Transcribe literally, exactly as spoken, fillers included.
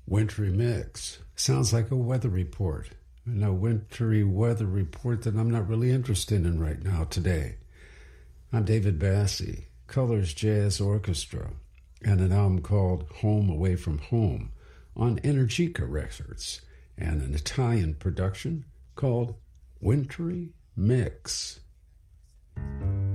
Wintry mix. Sounds like a weather report. And a wintry weather report that I'm not really interested in right now today. I'm David Bassi, Colors Jazz Orchestra, and an album called Home Away from Home on Energica Records, and an Italian production called Wintry Mix.